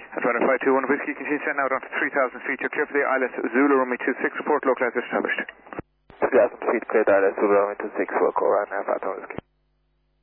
Atlanta 521 Whiskey, continue send out onto 3,000 feet. You're clear for the ILS Zulu runway 26, report localizer established. 3,000 feet cleared ILS Zulu runway 26, we'll call right now, 521 Whiskey.